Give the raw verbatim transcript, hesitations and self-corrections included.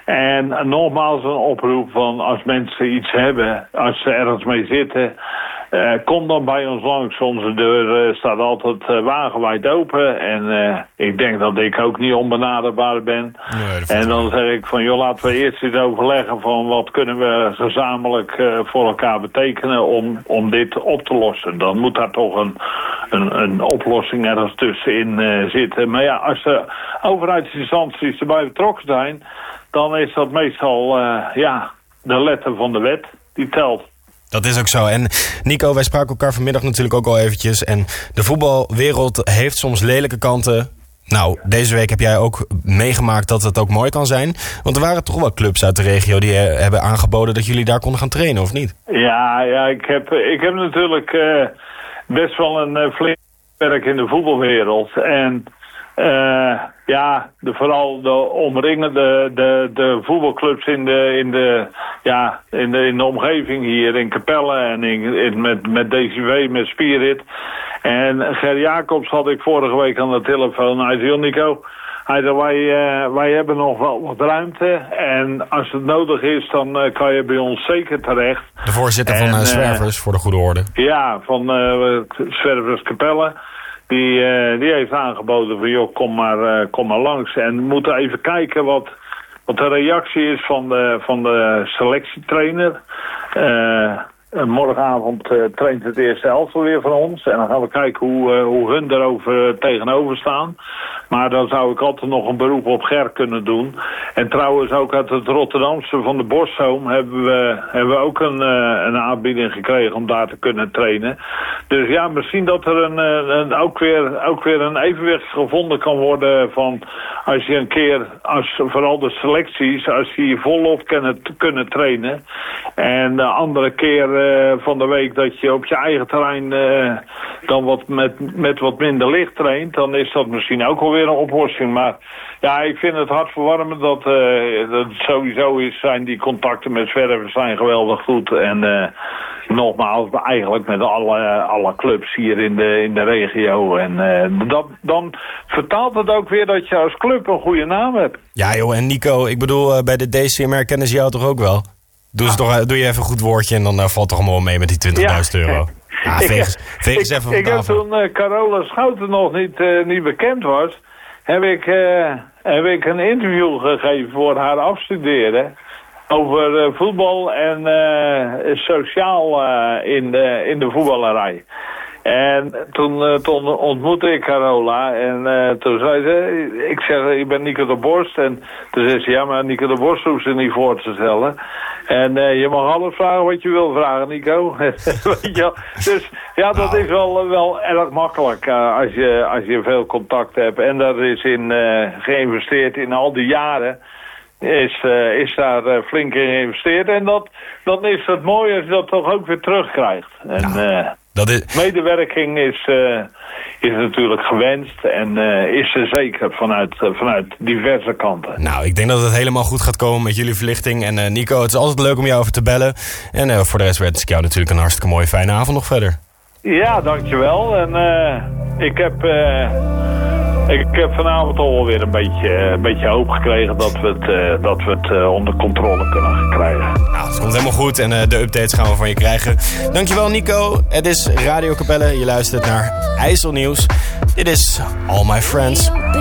En nogmaals een oproep van als mensen iets hebben, als ze ergens mee zitten, uh, kom dan bij ons langs. Onze deur uh, staat altijd uh, wagenwijd open. En uh, ik denk dat ik ook niet onbenaderbaar ben. Nee, en dan zeg ik van, joh, laten we eerst eens overleggen van wat kunnen we gezamenlijk uh, voor elkaar betekenen om, om dit op te lossen. Dan moet daar toch een, een, een oplossing ergens tussenin uh, zitten. Maar ja, als de overheidsinstanties erbij betrokken zijn, dan is dat meestal uh, ja, de letter van de wet die telt. Dat is ook zo. En Nico, wij spraken elkaar vanmiddag natuurlijk ook al eventjes. En de voetbalwereld heeft soms lelijke kanten. Nou, deze week heb jij ook meegemaakt dat het ook mooi kan zijn. Want er waren toch wel clubs uit de regio die hebben aangeboden dat jullie daar konden gaan trainen, of niet? Ja, ja ik, heb, ik heb natuurlijk uh, best wel een uh, flink werk in de voetbalwereld. En Uh, ja, de, vooral de omringende de, de voetbalclubs in de, in, de, ja, in, de, in de omgeving hier in Capelle en in, in, met, met D C W, met Spirit. En Ger Jacobs had ik vorige week aan de telefoon. Hij zei, Nico, hij zei, wij, uh, wij hebben nog wel wat ruimte. En als het nodig is, dan uh, kan je bij ons zeker terecht. De voorzitter en, van uh, Zwervers, uh, voor de goede orde. Ja, van uh, Zwervers Capelle. Die, uh, die heeft aangeboden van, joh, kom maar, uh, kom maar langs. En we moeten even kijken wat, wat de reactie is van de, van de selectietrainer. Uh, morgenavond uh, traint het eerste elftal weer van ons. En dan gaan we kijken hoe, uh, hoe hun erover uh, tegenover staan. Maar dan zou ik altijd nog een beroep op Ger kunnen doen. En trouwens ook uit het Rotterdamse van de Boszoom hebben we, hebben we ook een, uh, een aanbieding gekregen om daar te kunnen trainen. Dus ja, misschien dat er een, een, ook, weer, ook weer een evenwicht gevonden kan worden van als je een keer, als, vooral de selecties, als die volop kunnen, kunnen trainen. En de andere keer uh, van de week dat je op je eigen terrein uh, dan wat met, met wat minder licht traint, dan is dat misschien ook alweer een oplossing. Maar ja, ik vind het hartverwarmend dat, uh, dat het sowieso is, zijn die contacten met Zwervers zijn geweldig goed. En uh, nogmaals, eigenlijk met alle, alle clubs hier in de, in de regio. En uh, dat, dan vertaalt het ook weer dat je als club een goede naam hebt. Ja joh, en Nico, ik bedoel, uh, bij de D C M R kennen ze jou toch ook wel? Doe, ah. toch, doe je even een goed woordje en dan uh, valt toch allemaal mee met die twintigduizend euro. Ja, veeg eens, veeg eens even van Ik tafel. heb toen uh, Carola Schouten nog niet, uh, niet bekend was, heb ik, uh, heb ik een interview gegeven voor haar afstuderen over uh, voetbal en uh, sociaal uh, in, de, in de voetballerij. En toen, uh, toen ontmoette ik Carola en uh, toen zei ze, ik zeg, ik ben Nico de Borst. En toen zei ze, ja, maar Nico de Borst hoeft ze niet voor te stellen. En uh, je mag alles vragen wat je wil vragen, Nico. Weet je, dus ja, dat nou. is wel, wel erg makkelijk uh, als, je, als je veel contact hebt. En daar is in uh, geïnvesteerd in al die jaren. Is, uh, is daar uh, flink in geïnvesteerd. En dat, dan is het mooi als je dat toch ook weer terugkrijgt. En, uh, Dat is... medewerking is, uh, is natuurlijk gewenst en uh, is er zeker vanuit, uh, vanuit diverse kanten. Nou, ik denk dat het helemaal goed gaat komen met jullie verlichting. En uh, Nico, het is altijd leuk om jou over te bellen. En uh, voor de rest wens ik jou natuurlijk een hartstikke mooie fijne avond nog verder. Ja, dankjewel. En uh, ik heb... Uh, Ik heb vanavond al wel weer een beetje, een beetje hoop gekregen dat we het, uh, dat we het uh, onder controle kunnen krijgen. Nou, het komt helemaal goed en uh, de updates gaan we van je krijgen. Dankjewel Nico, het is Radio Capelle. Je luistert naar IJsselnieuws. Dit is All My Friends.